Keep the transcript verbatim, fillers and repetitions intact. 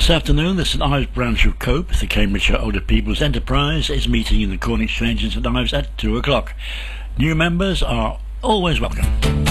This afternoon, the St Ives branch of COPE, the Cambridgeshire Older People's Enterprise, is meeting in the Corn Exchange in St Ives at two o'clock. New members are always welcome.